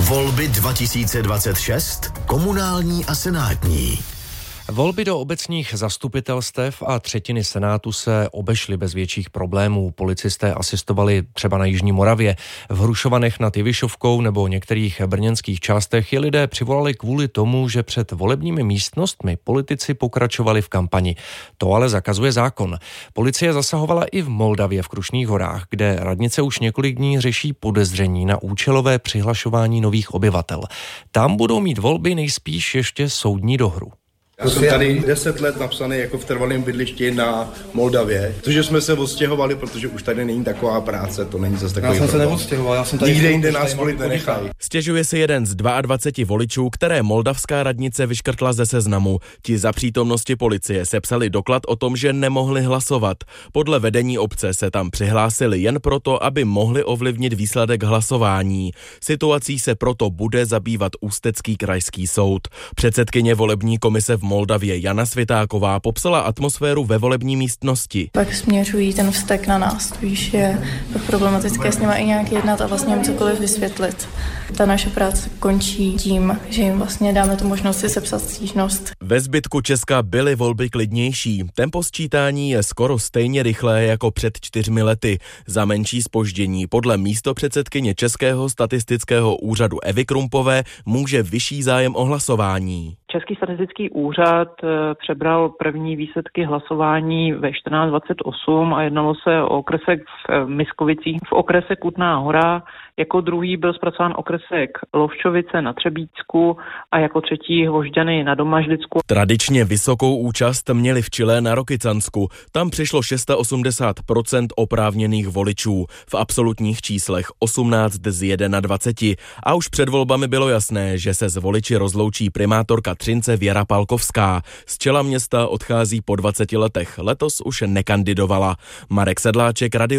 Volby 2026, komunální a senátní. Volby do obecních zastupitelstev a třetiny senátu se obešly bez větších problémů. Policisté asistovali třeba na Jižní Moravě. V Hrušovanech nad Jevišovkou nebo některých brněnských částech je lidé přivolali kvůli tomu, že před volebními místnostmi politici pokračovali v kampani. To ale zakazuje zákon. Policie zasahovala i v Moldavě v Krušných horách, kde radnice už několik dní řeší podezření na účelové přihlašování nových obyvatel. Tam budou mít volby nejspíš ještě soudní dohru. Já jsem tady 10 let napsaný jako v trvalém bydlišti na Moldavě, protože jsme se odstěhovali, protože už tady není taková práce, to není zase takový problém. Já jsem se neodstěhoval, já jsem tady nikde jinde nás volit nenechají. Stěžuje si jeden z 22 voličů, které moldavská radnice vyškrtla ze seznamu. Ti za přítomnosti policie sepsali doklad o tom, že nemohli hlasovat. Podle vedení obce se tam přihlásili jen proto, aby mohli ovlivnit výsledek hlasování. Situací se proto bude zabývat Ústecký krajský soud. Předsedkyně volební komise v Moldavě Jana Svitáková popsala atmosféru ve volební místnosti. Pak směřují ten vztek na nás, spíš je problematické s nimi i nějak jednat a vlastně jim cokoliv vysvětlit. Ta naše práce končí tím, že jim vlastně dáme tu možnost si sepsat stížnost. Ve zbytku Česka byly volby klidnější. Tempo sčítání je skoro stejně rychlé jako před 4 lety. Za menší zpoždění podle místopředsedkyně Českého statistického úřadu Evy Krumpové může vyšší zájem o hlasování. Český statistický úřad přebral první výsledky hlasování ve 14:28 a jednalo se o okresek v Miskovicích, v okrese Kutná Hora. Jako druhý byl zpracován okresek Lovčovice na Třebíčsku a jako třetí Hvožďany na Domažlicku. Tradičně vysokou účast měli v Čilé na Rokycansku. Tam přišlo 680% oprávněných voličů. V absolutních číslech 18 z 21. A už před volbami bylo jasné, že se s voliči rozloučí primátorka Třince Věra Palkovská. Z čela města odchází po 20 letech. Letos už nekandidovala. Marek Sedláček, Radio